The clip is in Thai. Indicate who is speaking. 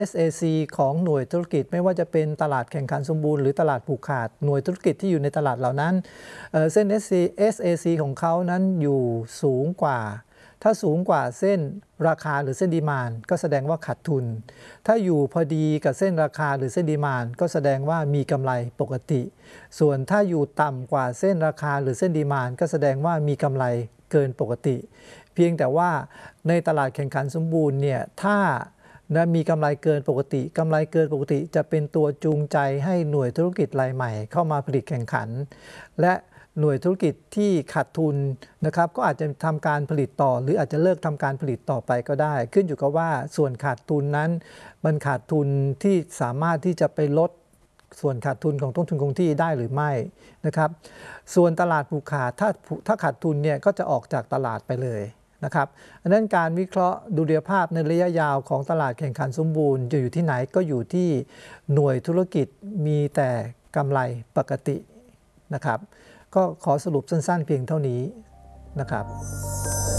Speaker 1: SAC ของหน่วยธุรกิจไม่ว่าจะเป็นตลาดแข่งขันสมบูรณ์หรือตลาดผูกขาดหน่วยธุรกิจที่อยู่ในตลาดเหล่านั้นเส้น SAC ของเขานั้นอยู่สูงกว่าถ้าสูงกว่าเส้นราคาหรือเส้นดีมานด์ก็แสดงว่าขาดทุนถ้าอยู่พอดีกับเส้นราคาหรือเส้นดีมานด์ก็แสดงว่ามีกำไรปกติส่วนถ้าอยู่ต่ำกว่าเส้นราคาหรือเส้นดีมานด์ก็แสดงว่ามีกำไรเกินปกติเพียงแต่ว่าในตลาดแข่งขันสมบูรณ์เนี่ยถ้ามีกำไรเกินปกติกำไรเกินปกติจะเป็นตัวจูงใจให้หน่วยธุรกิจรายใหม่เข้ามาผลิตแข่งขันและหน่วยธุรกิจที่ขาดทุนนะครับก็อาจจะทำการผลิตต่อหรืออาจจะเลิกทำการผลิตต่อไปก็ได้ขึ้นอยู่กับว่าส่วนขาดทุนนั้นมันขาดทุนที่สามารถที่จะไปลดส่วนขาดทุนของต้นทุนคงที่ได้หรือไม่นะครับส่วนตลาดผูกขาดถ้าขาดทุนเนี่ยก็จะออกจากตลาดไปเลยนะครับอันนั้นการวิเคราะห์ดุลยภาพในระยะยาวของตลาดแข่งขันสมบูรณ์จะอยู่ที่ไหนก็อยู่ที่หน่วยธุรกิจมีแต่กำไรปกตินะครับก็ขอสรุปสั้นๆเพียงเท่านี้นะครับ